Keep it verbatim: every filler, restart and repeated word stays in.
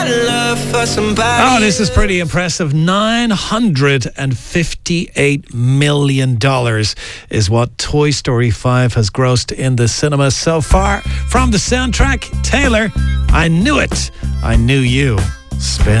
Oh, this is pretty impressive. nine hundred fifty-eight million dollars is what Toy Story five has grossed in the cinemas so far. From the soundtrack, Taylor, I Knew It, I Knew You. Spin.